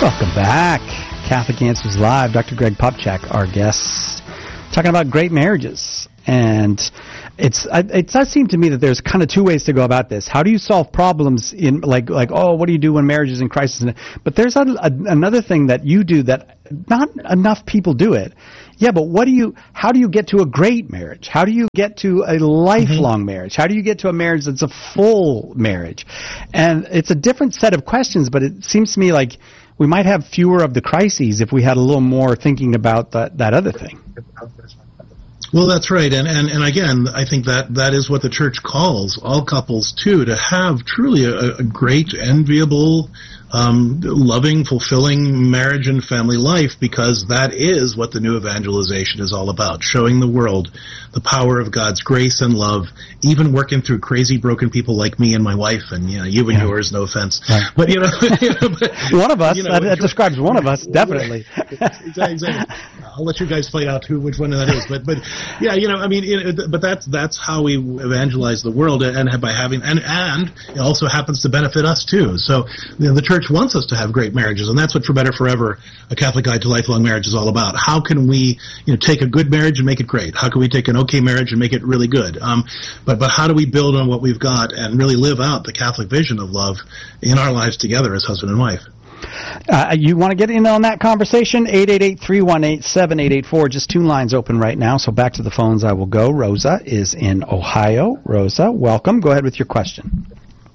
Welcome back. Catholic Answers Live. Dr. Greg Popcak, our guest, talking about great marriages. And it does seem to me that there's kind of two ways to go about this. How do you solve problems in like what do you do when marriage is in crisis? But there's another thing that you do that not enough people do it. Yeah, but how do you get to a great marriage? How do you get to a lifelong marriage? How do you get to a marriage that's a full marriage? And it's a different set of questions, but it seems to me like we might have fewer of the crises if we had a little more thinking about that other thing. Well, that's right, and again, I think that is what the church calls all couples to have truly a great, enviable, loving, fulfilling marriage and family life, because that is what the new evangelization is all about, showing the world the power of God's grace and love, even working through crazy, broken people like me and my wife, and you and yours, no offense. Right. But, one of us, that describes one of us, definitely. Exactly. I'll let you guys fight out which one that is, but but that's how we evangelize the world, and by having, and it also happens to benefit us too. So, the church wants us to have great marriages, and that's what For Better Forever, A Catholic Guide to Lifelong Marriage, is all about. How can we, take a good marriage and make it great? How can we take an okay marriage and make it really good? But how do we build on what we've got and really live out the Catholic vision of love in our lives together as husband and wife? You want to get in on that conversation? 888-318-7884. Just two lines open right now, so back to the phones I will go. Rosa is in Ohio. Rosa, welcome. Go ahead with your question.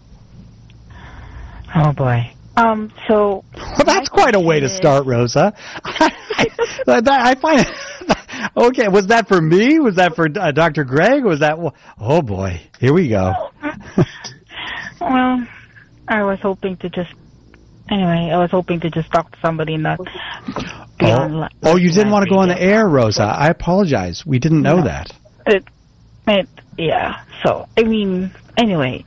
Oh, boy. Well, that's quite a way to start, Rosa. I find okay, was that for me? Was that for Dr. Greg? Was that... Oh, boy. Here we go. Well, I was hoping to just talk to somebody, not beyond... Oh, you didn't want to go on the air, Rosa. I apologize. We didn't know that. Yeah. So, anyway,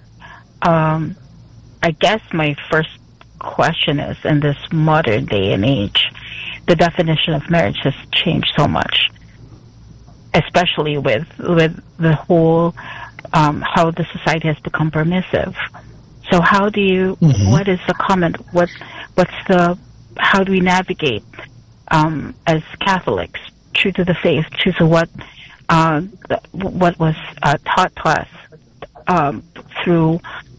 I guess my first question is, in this modern day and age, the definition of marriage has changed so much, especially with the whole how the society has become permissive. So how do you? What is the comment? How do we navigate as Catholics, true to the faith, true to what was taught to us through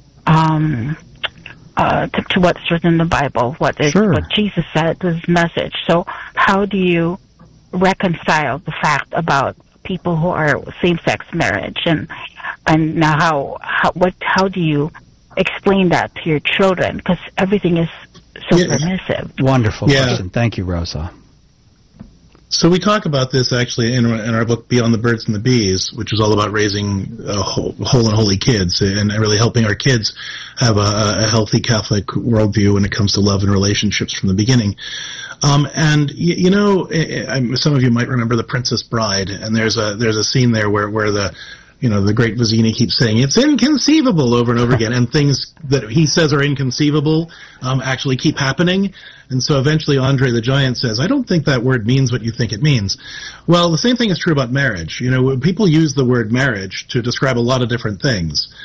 to what's written in the Bible, what Jesus said, his message. So how do you reconcile the fact about people who are same-sex marriage, and now how do you explain that to your children, because everything is so permissive? Wonderful question. Thank you, Rosa. So we talk about this actually in our book Beyond the Birds and the Bees, which is all about raising whole and holy kids and really helping our kids have a healthy Catholic worldview when it comes to love and relationships from the beginning. And some of you might remember The Princess Bride, and there's a scene there where the great Vizzini keeps saying, it's inconceivable over and over again, and things that he says are inconceivable actually keep happening. And so eventually Andre the Giant says, I don't think that word means what you think it means. Well, the same thing is true about marriage. People use the word marriage to describe a lot of different things.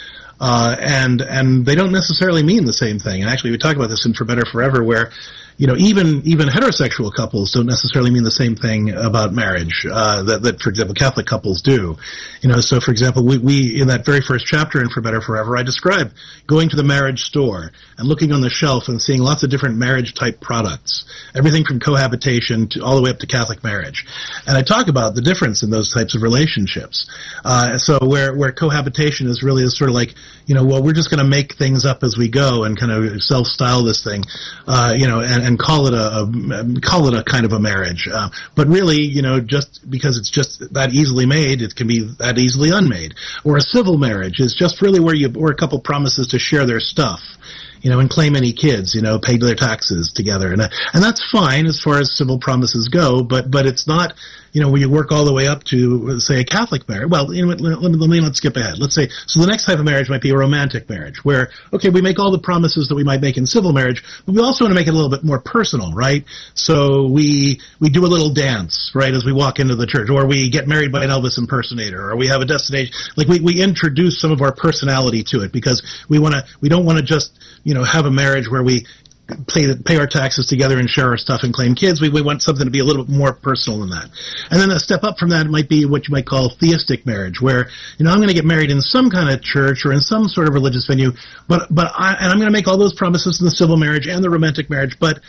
And they don't necessarily mean the same thing. And actually we talk about this in For Better Forever, where even heterosexual couples don't necessarily mean the same thing about marriage that, for example, Catholic couples do. So for example, we in that very first chapter in For Better Forever, I describe going to the marriage store and looking on the shelf and seeing lots of different marriage type products, everything from cohabitation to all the way up to Catholic marriage. And I talk about the difference in those types of relationships. So where cohabitation is really sort of like, we're just going to make things up as we go and kind of self-style this thing, and call it a kind of a marriage. But really, just because it's just that easily made, it can be that easily unmade. Or a civil marriage is just really where a couple promises to share their stuff, and claim any kids, pay their taxes together. And that's fine as far as civil promises go, but it's not, when you work all the way up to, say, a Catholic marriage. Well, let's skip ahead. Let's say, so the next type of marriage might be a romantic marriage, where, okay, we make all the promises that we might make in civil marriage, but we also want to make it a little bit more personal, right? So we do a little dance, right, as we walk into the church, or we get married by an Elvis impersonator, or we have a destination. Like, we introduce some of our personality to it, because we don't want to just, have a marriage where we pay our taxes together and share our stuff and claim kids. We want something to be a little bit more personal than that. And then a step up from that might be what you might call theistic marriage, where, I'm going to get married in some kind of church or in some sort of religious venue, but I'm going to make all those promises in the civil marriage and the romantic marriage, but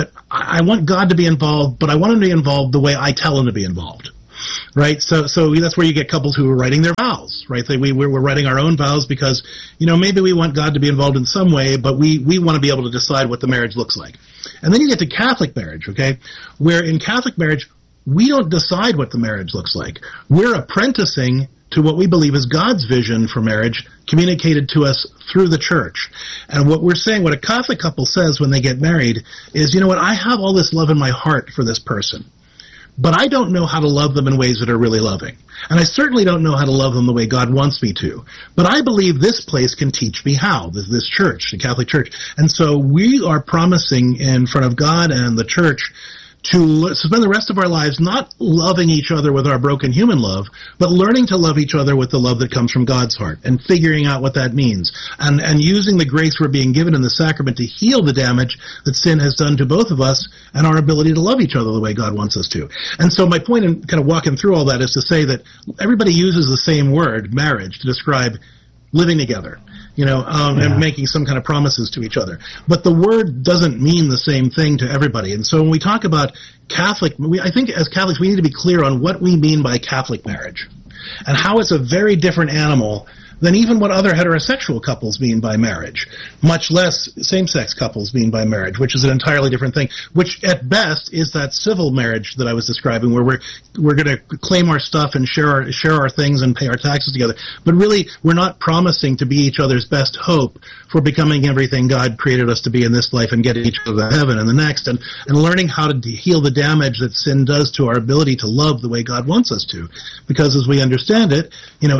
I want God to be involved, but I want him to be involved the way I tell him to be involved. Right, so that's where you get couples who are writing their vows, right? We're writing our own vows because, maybe we want God to be involved in some way, but we want to be able to decide what the marriage looks like. And then you get to Catholic marriage, okay, where in Catholic marriage, we don't decide what the marriage looks like. We're apprenticing to what we believe is God's vision for marriage communicated to us through the church. And what we're saying, what a Catholic couple says when they get married is, I have all this love in my heart for this person, but I don't know how to love them in ways that are really loving. And I certainly don't know how to love them the way God wants me to. But I believe this place can teach me how, this church, the Catholic Church. And so we are promising in front of God and the church to spend the rest of our lives not loving each other with our broken human love, but learning to love each other with the love that comes from God's heart and figuring out what that means. And using the grace we're being given in the sacrament to heal the damage that sin has done to both of us and our ability to love each other the way God wants us to. And so my point in kind of walking through all that is to say that everybody uses the same word, marriage, to describe living together. And making some kind of promises to each other. But the word doesn't mean the same thing to everybody. And so when we talk about Catholic, I think as Catholics we need to be clear on what we mean by Catholic marriage and how it's a very different animal than even what other heterosexual couples mean by marriage, much less same-sex couples mean by marriage, which is an entirely different thing, which at best is that civil marriage that I was describing, where we're going to claim our stuff and share our things and pay our taxes together. But really, we're not promising to be each other's best hope for becoming everything God created us to be in this life and getting each other to heaven and the next, and learning how to heal the damage that sin does to our ability to love the way God wants us to. Because as we understand it,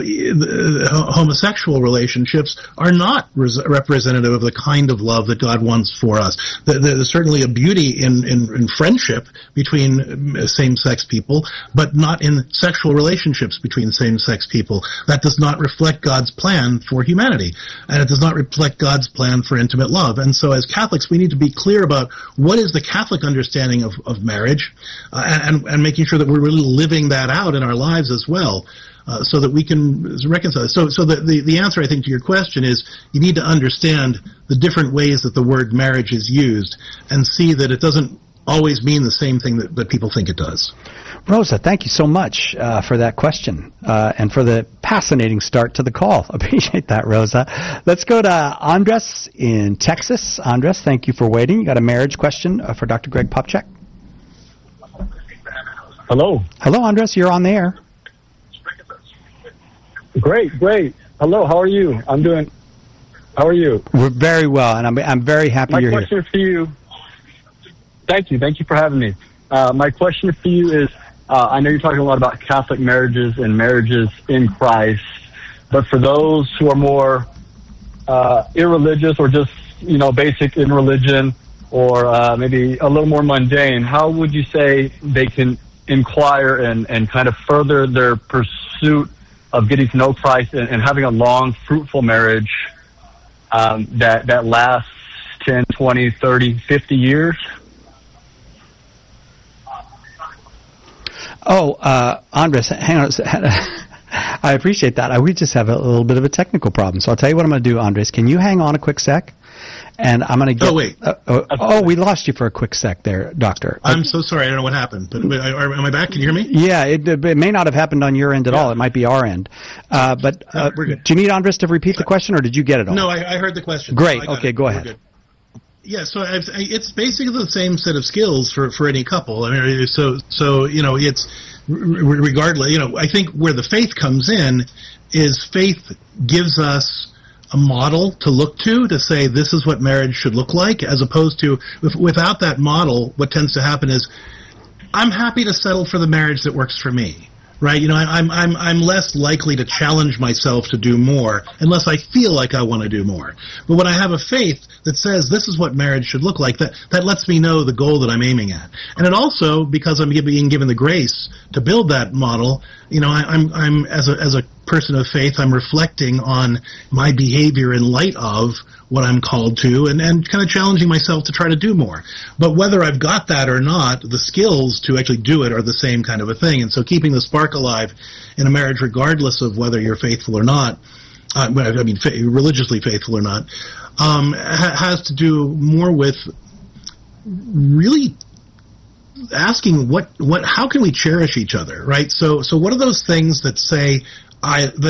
homosexual relationships are not representative of the kind of love that God wants for us. There's certainly a beauty in friendship between same-sex people, but not in sexual relationships between same-sex people. That does not reflect God's plan for humanity, and it does not reflect God's plan for intimate love. And so as Catholics, we need to be clear about what is the Catholic understanding of marriage, and making sure that we're really living that out in our lives as well. So that we can reconcile. So the answer, I think, to your question is you need to understand the different ways that the word marriage is used and see that it doesn't always mean the same thing that people think it does. Rosa, thank you so much for that question and for the fascinating start to the call. Appreciate that, Rosa. Let's go to Andres in Texas. Andres, thank you for waiting. You got a marriage question for Dr. Greg Popcak? Hello. Hello, Andres. You're on the air. Great. Hello, how are you? How are you? We're very well, and I'm very happy you're here. My question for you, thank you for having me. My question for you is, I know you're talking a lot about Catholic marriages and marriages in Christ, but for those who are more irreligious or just, basic in religion or maybe a little more mundane, how would you say they can inquire and kind of further their pursuit of getting to know Christ and having a long, fruitful marriage that lasts 10, 20, 30, 50 years? Andres, hang on. I appreciate that. We just have a little bit of a technical problem. So I'll tell you what I'm going to do, Andres. Can you hang on a quick sec? And I'm going to get... Oh, wait. We lost you for a quick sec there, Doctor. I'm so sorry. I don't know what happened. But am I back? Can you hear me? Yeah, it may not have happened on your end at all. It might be our end. But we're good. Do you need Andres to repeat the question, or did you get it all? No, I heard the question. Great. Okay, go ahead. Yeah, so it's basically the same set of skills for any couple. I mean, so it's regardless. I think where the faith comes in is faith gives us a model to look to say this is what marriage should look like, as opposed to without that model, what tends to happen is I'm happy to settle for the marriage that works for me. Right, I'm less likely to challenge myself to do more unless I feel like I want to do more. But when I have a faith that says this is what marriage should look like, that lets me know the goal that I'm aiming at. And it also, because I'm being given the grace to build that model, I'm as a person of faith, I'm reflecting on my behavior in light of what I'm called to, and kind of challenging myself to try to do more. But whether I've got that or not, the skills to actually do it are the same kind of a thing. And so keeping the spark alive in a marriage, regardless of whether you're faithful or not, religiously faithful or not, has to do more with really asking how can we cherish each other, right? So what are those things that say that